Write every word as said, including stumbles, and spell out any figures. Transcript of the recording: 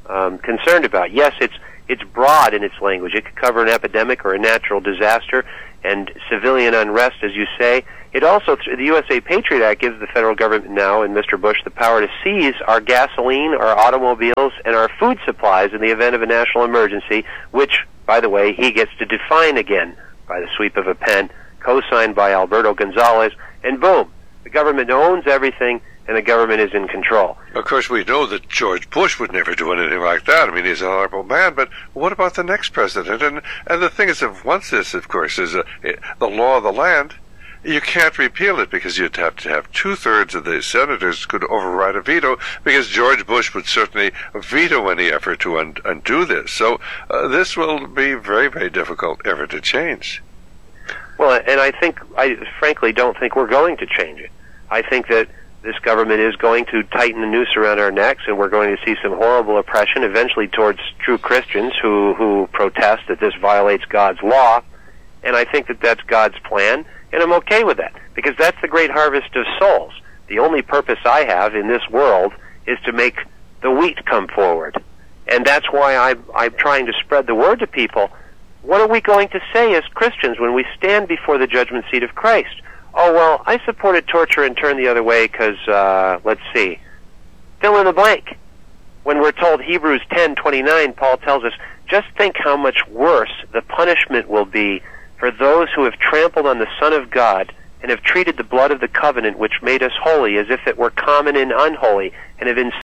um, concerned about. Yes, it's it's broad in its language. It could cover an epidemic or a natural disaster and civilian unrest, as you say. It also, the U S A Patriot Act gives the federal government now and Mister Bush the power to seize our gasoline, our automobiles, and our food supplies in the event of a national emergency, which, by the way, he gets to define again by the sweep of a pen, co-signed by Alberto Gonzales, and boom, the government owns everything, and the government is in control. Of course, we know that George Bush would never do anything like that. I mean, he's an honorable man, but what about the next president? And and the thing is, if once this, of course, is a, the law of the land, you can't repeal it because you'd have to have two-thirds of the senators could override a veto, because George Bush would certainly veto any effort to un- undo this. So uh, this will be very, very difficult ever to change. Well, and I think, I frankly don't think we're going to change it. I think that this government is going to tighten the noose around our necks, and we're going to see some horrible oppression, eventually towards true Christians who, who protest that this violates God's law. And I think that that's God's plan, and I'm okay with that, because that's the great harvest of souls. The only purpose I have in this world is to make the wheat come forward. And that's why I, I'm trying to spread the word to people. What are we going to say as Christians when we stand before the judgment seat of Christ? Oh, well, I supported torture and turned the other way because, uh, let's see, fill in the blank. When we're told Hebrews ten twenty-nine, Paul tells us, just think how much worse the punishment will be for those who have trampled on the Son of God and have treated the blood of the covenant which made us holy as if it were common and unholy, and have